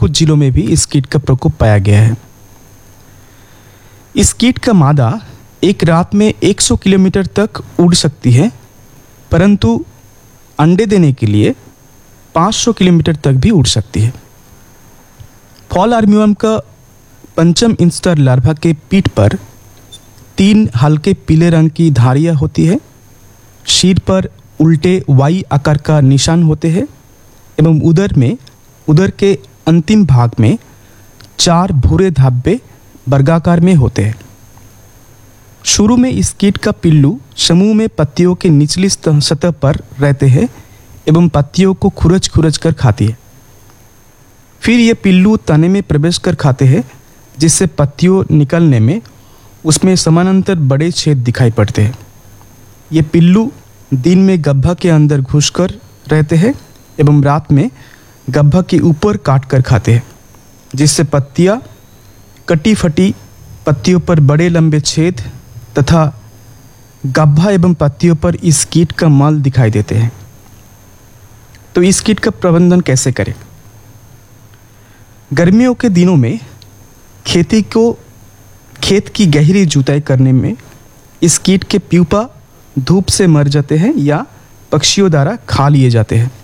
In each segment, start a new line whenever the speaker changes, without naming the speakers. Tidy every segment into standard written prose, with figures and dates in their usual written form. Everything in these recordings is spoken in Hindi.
कुछ जिलों में भी इस कीट का प्रकोप पाया गया है। इस कीट का मादा एक रात में 100 किलोमीटर तक उड़ सकती है, परंतु अंडे देने के लिए 500 किलोमीटर तक भी उड़ सकती है। फॉल आर्मीवर्म का पंचम इंस्टर लार्वा के पीठ पर 3 हल्के पीले रंग की धारियां होती है। शीर पर उल्टे वाई आकार का निशान होते हैं एवं उदर के अंतिम भाग में 4 भूरे धब्बे वर्गाकार में होते हैं। शुरू में इस कीट का पिल्लू समूह में पत्तियों के निचली सतह पर रहते हैं एवं पत्तियों को खुरच कर खाती है। फिर ये पिल्लू तने में प्रवेश कर खाते हैं, जिससे पत्तियों निकलने में उसमें समानांतर बड़े छेद दिखाई पड़ते हैं। ये पिल्लू दिन में गड्ढा के अंदर घुसकर रहते हैं एवं रात में गड्ढा के ऊपर काट कर खाते हैं, जिससे पत्तियां कटी फटी पत्तियों पर बड़े लंबे छेद तथा गड्ढा एवं पत्तियों पर इस कीट का मल दिखाई देते हैं। तो इस कीट का प्रबंधन कैसे करें? गर्मियों के दिनों में खेत की गहरी जुताई करने में इस कीट के प्यूपा धूप से मर जाते हैं या पक्षियों द्वारा खा लिए जाते हैं।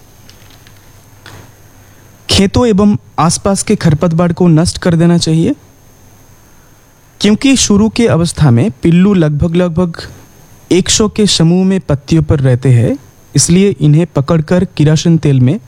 खेतों एवं आसपास के खरपतवार को नष्ट कर देना चाहिए, क्योंकि शुरू के अवस्था में पिल्लू लगभग 100 के समूह में पत्तियों पर रहते हैं, इसलिए इन्हें पकड़कर किरोसिन तेल में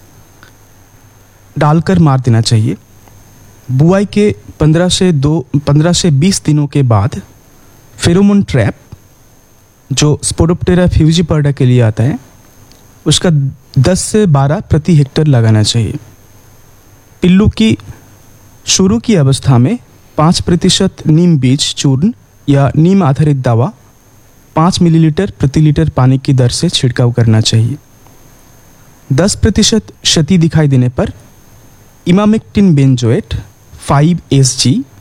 डालकर मार देना चाहिए। बुआई के 15 से 20 दिनों के बाद फेरोमोन ट्रैप, जो स्पोडोप्टेरा फ्यूजिपर्डा के लिए आता है, उसका 10 से 12 प्रति हेक्टेयर लगाना चाहिए। पिल्लू की शुरू की अवस्था में 5% नीम बीज चूर्ण या नीम आधारित दवा 5 मिलीलीटर प्रति लीटर पानी की दर से छिड़काव करना चाहिए। 10% क्षति दिखाई देने पर इमामेक्टिन बेंजोएट 5 SG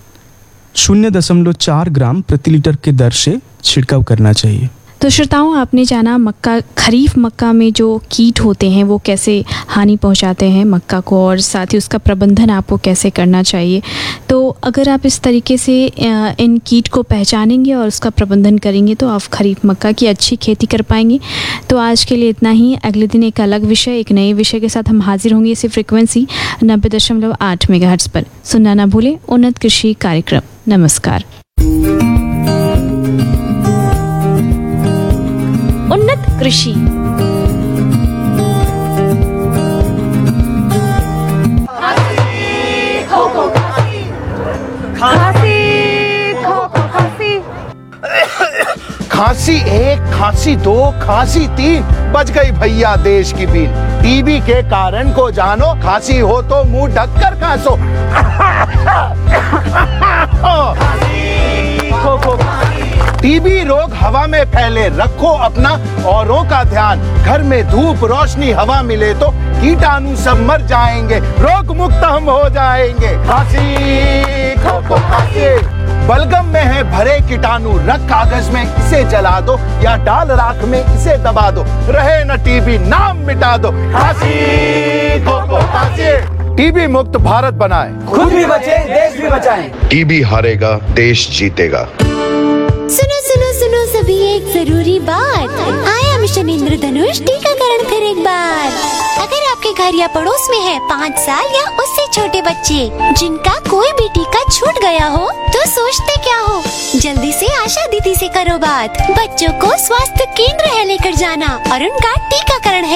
0.4 ग्राम प्रति लीटर के दर से छिड़काव करना चाहिए।
तो श्रोताओं, आपने जाना खरीफ मक्का में जो कीट होते हैं वो कैसे हानि पहुंचाते हैं मक्का को, और साथ ही उसका प्रबंधन आपको कैसे करना चाहिए। तो अगर आप इस तरीके से इन कीट को पहचानेंगे और उसका प्रबंधन करेंगे तो आप खरीफ मक्का की अच्छी खेती कर पाएंगे। तो आज के लिए इतना ही। अगले दिन एक अलग विषय, एक नए विषय के साथ हम हाजिर होंगे इसी फ्रिक्वेंसी 90.8 मेगाहर्ट्ज़ पर। सुनना ना भूलें उन्नत कृषि कार्यक्रम। नमस्कार। उन्नत कृषि।
खांसी 1, खांसी 2, खांसी 3, बच गई भैया देश की बीन। टीबी के कारण को जानो, खांसी हो तो मुंह ढककर खांसो। टीबी रोग हवा में फैले, रखो अपना औरों का ध्यान। घर में धूप रोशनी हवा मिले तो कीटाणु सब मर जाएंगे, रोग मुक्त हम हो जाएंगे। खांसी खो खांसी, बलगम में है भरे कीटाणु, रख कागज में इसे जला दो या डाल राख में इसे दबा दो, रहे न टीबी नाम मिटा दो। खांसी खो खांसी, टीबी मुक्त भारत बनाए,
खुद भी बचे देश भी बचाएं।
टीबी हारेगा देश जीतेगा।
सुनो सुनो सुनो सभी एक जरूरी बात, आया मिशन इंद्रधनुष टीकाकरण फिर एक बार। अगर आपके घर या पड़ोस में है 5 साल या उससे छोटे बच्चे जिनका कोई भी टीका छूट गया हो, तो सोचते क्या हो, जल्दी से आशा दीदी से करो बात। बच्चों को स्वास्थ्य केंद्र है लेकर जाना और उनका टीकाकरण है